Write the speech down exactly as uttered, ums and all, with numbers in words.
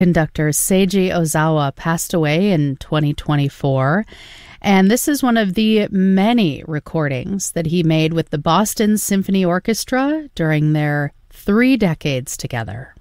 Conductor Seiji Ozawa passed away in twenty twenty-four, and this is one of the many recordings that he made with the Boston Symphony Orchestra during their three decades together.